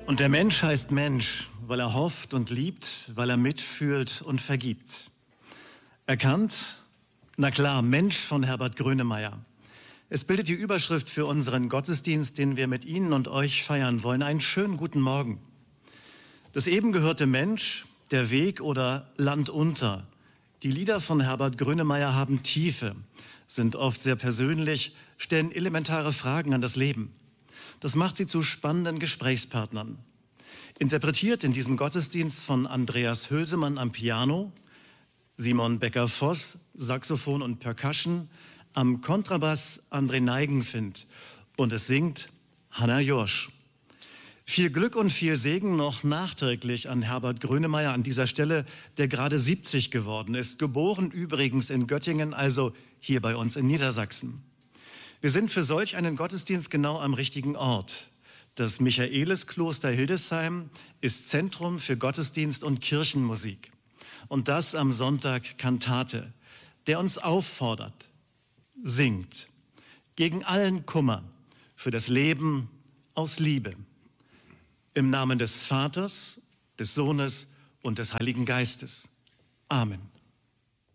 Und der Mensch heißt Mensch, weil er hofft und liebt, weil er mitfühlt und vergibt. Erkannt? Na klar, Mensch von Herbert Grönemeyer. Es bildet die Überschrift für unseren Gottesdienst, den wir mit Ihnen und euch feiern wollen. Einen schönen guten Morgen. Das eben gehörte Mensch, der Weg oder Land unter. Die Lieder von Herbert Grönemeyer haben Tiefe, sind oft sehr persönlich, stellen elementare Fragen an das Leben. Das macht sie zu spannenden Gesprächspartnern. Interpretiert in diesem Gottesdienst von Andreas Hülsemann am Piano, Simon Becker-Voss, Saxophon und Percussion, am Kontrabass André Neigenfind und es singt Hanna Jorsch. Viel Glück und viel Segen noch nachträglich an Herbert Grönemeyer an dieser Stelle, der gerade 70 geworden ist, geboren übrigens in Göttingen, also hier bei uns in Niedersachsen. Wir sind für solch einen Gottesdienst genau am richtigen Ort. Das Michaeliskloster Hildesheim ist Zentrum für Gottesdienst und Kirchenmusik. Und das am Sonntag Kantate, der uns auffordert, singt, gegen allen Kummer, für das Leben aus Liebe. Im Namen des Vaters, des Sohnes und des Heiligen Geistes. Amen.